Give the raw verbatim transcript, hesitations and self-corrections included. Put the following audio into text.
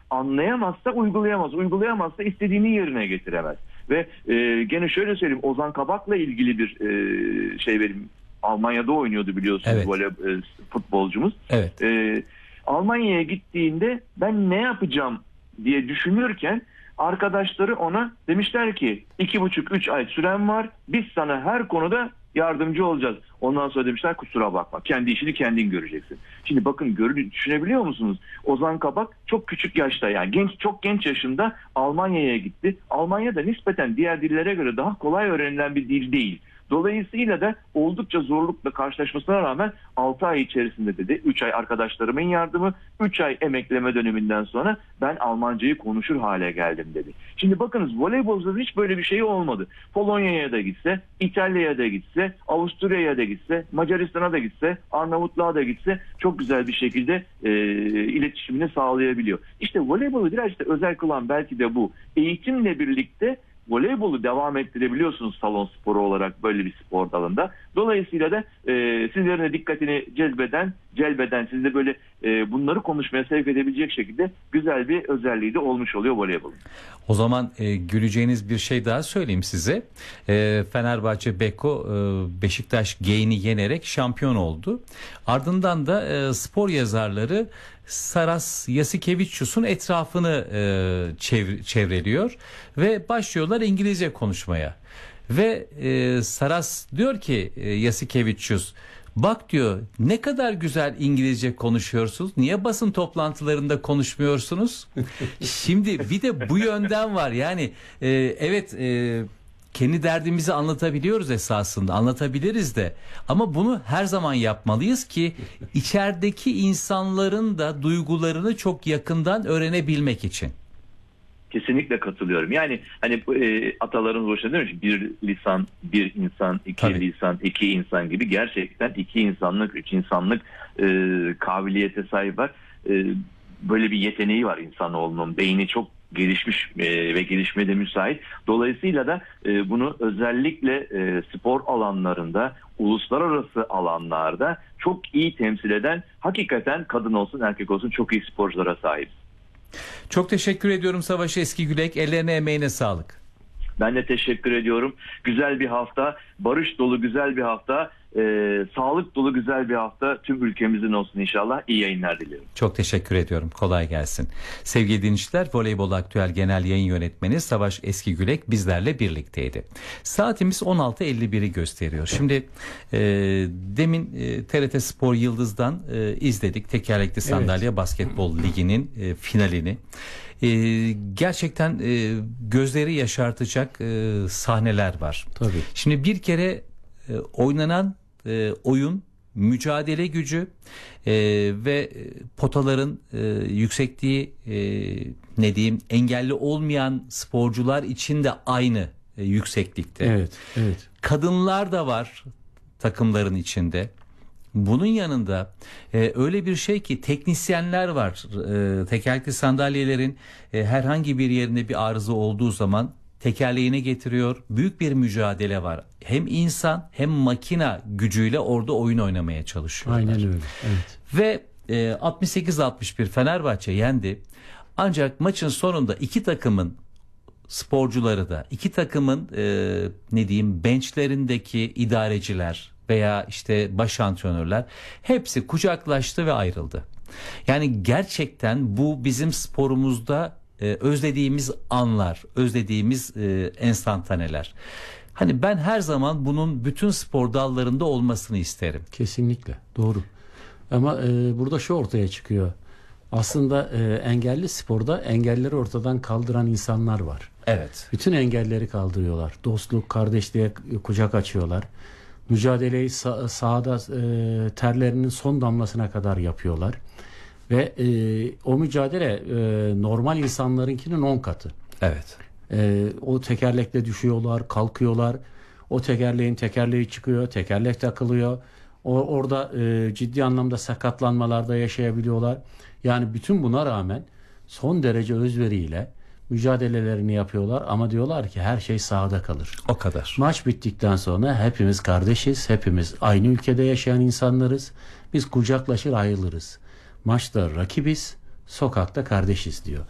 anlayamazsa uygulayamaz. Uygulayamazsa istediğini yerine getiremez. Ve e, gene şöyle söyleyeyim, Ozan Kabak'la ilgili bir e, şey vereyim. Almanya'da oynuyordu biliyorsunuz, evet. voley e, futbolcumuz. Evet. E, Almanya'ya gittiğinde ben ne yapacağım diye düşünürken arkadaşları ona demişler ki iki buçuk üç ay süren var. Biz sana her konuda yardımcı olacağız. Ondan sonra demişler kusura bakma. Kendi işini kendin göreceksin. Şimdi bakın, görü, düşünebiliyor musunuz? Ozan Kabak çok küçük yaşta, yani genç, çok genç yaşında Almanya'ya gitti. Almanya'da nispeten diğer dillere göre daha kolay öğrenilen bir dil değil. Dolayısıyla da oldukça zorlukla karşılaşmasına rağmen altı ay içerisinde dedi, üç ay arkadaşlarımın yardımı, üç ay emekleme döneminden sonra ben Almancayı konuşur hale geldim dedi. Şimdi bakınız, voleybolda hiç böyle bir şey olmadı. Polonya'ya da gitse, İtalya'ya da gitse, Avusturya'ya da gitse, Macaristan'a da gitse, Arnavutluğa da gitse çok güzel bir şekilde e, iletişimini sağlayabiliyor. İşte voleybolu biraz işte özel kılan belki de bu. Eğitimle birlikte voleybolu devam ettirebiliyorsunuz salon sporu olarak böyle bir spor dalında. Dolayısıyla da e, sizlerin de dikkatini cezbeden, celbeden, sizi de böyle e, bunları konuşmaya sevk edebilecek şekilde güzel bir özelliği de olmuş oluyor voleybolun. O zaman e, güleceğiniz bir şey daha söyleyeyim size. E, Fenerbahçe Beko e, Beşiktaş Gain'i yenerek şampiyon oldu. Ardından da e, spor yazarları Saras Yasikevicius'un etrafını e, çev- çevreliyor ve başlıyorlar İngilizce konuşmaya. Ve e, Saras diyor ki e, Yasikevicius, bak diyor, ne kadar güzel İngilizce konuşuyorsunuz. Niye basın toplantılarında konuşmuyorsunuz? Şimdi bir de bu yönden var. Yani e, evet e, kendi derdimizi anlatabiliyoruz esasında. Anlatabiliriz de. Ama bunu her zaman yapmalıyız ki içerideki insanların da duygularını çok yakından öğrenebilmek için. Kesinlikle katılıyorum. Yani hani e, atalarımız boşuna demiş, bir lisan, bir insan, iki Tabii. lisan, iki insan gibi, gerçekten iki insanlık, üç insanlık e, kabiliyete sahip var. E, böyle bir yeteneği var insanoğlunun. Beyni çok gelişmiş e, ve gelişmeye de müsait. Dolayısıyla da e, bunu özellikle e, spor alanlarında, uluslararası alanlarda çok iyi temsil eden, hakikaten kadın olsun erkek olsun çok iyi sporculara sahip. Çok teşekkür ediyorum Savaş Eskigülek. Ellerine emeğine sağlık. Ben de teşekkür ediyorum. Güzel bir hafta, barış dolu güzel bir hafta, e, sağlık dolu güzel bir hafta tüm ülkemizin olsun inşallah. İyi yayınlar diliyorum. Çok teşekkür ediyorum. Kolay gelsin. Sevgili dinleyiciler, Voleybol Aktüel Genel Yayın Yönetmeni Savaş Eskigülek bizlerle birlikteydi. Saatimiz on altı elli bir'i gösteriyor. Şimdi e, demin e, T R T Spor Yıldız'dan e, izledik. Tekerlekli Sandalye evet. Basketbol Ligi'nin e, finalini. Ee, gerçekten e, gözleri yaşartacak e, sahneler var. Tabii. Şimdi bir kere e, oynanan e, oyun, mücadele gücü e, ve potaların e, yüksekliği e, ne diyeyim engelli olmayan sporcular için de aynı e, yükseklikte. Evet, evet. Kadınlar da var takımların içinde. Bunun yanında e, öyle bir şey ki teknisyenler var. E, tekerlekli sandalyelerin e, herhangi bir yerinde bir arıza olduğu zaman tekerleğine getiriyor. Büyük bir mücadele var. Hem insan hem makina gücüyle orada oyun oynamaya çalışıyorlar. Aynen öyle. Evet. Ve e, altmış sekiz altmış bir Fenerbahçe yendi. Ancak maçın sonunda iki takımın sporcuları da, iki takımın e, ne diyeyim benchlerindeki idareciler veya işte baş antrenörler hepsi kucaklaştı ve ayrıldı. Yani gerçekten bu bizim sporumuzda e, özlediğimiz anlar, özlediğimiz e, enstantaneler. Hani ben her zaman bunun bütün spor dallarında olmasını isterim. Kesinlikle doğru. Ama e, burada şu ortaya çıkıyor. Aslında e, engelli sporda engelleri ortadan kaldıran insanlar var. Evet. Bütün engelleri kaldırıyorlar. Dostluk, kardeşliğe kucak açıyorlar. Mücadeleyi sah- sahada e, terlerinin son damlasına kadar yapıyorlar. Ve e, o mücadele e, normal insanlarınkinin on katı. Evet. E, o tekerlekle düşüyorlar, kalkıyorlar. O tekerleğin tekerleği çıkıyor, tekerlek takılıyor. O, orada e, ciddi anlamda sakatlanmalarda yaşayabiliyorlar. Yani bütün buna rağmen son derece özveriyle mücadelelerini yapıyorlar ama diyorlar ki her şey sahada kalır. O kadar. Maç bittikten sonra hepimiz kardeşiz, hepimiz aynı ülkede yaşayan insanlarız. Biz kucaklaşır ayrılırız. Maçta rakibiz, sokakta kardeşiz diyor.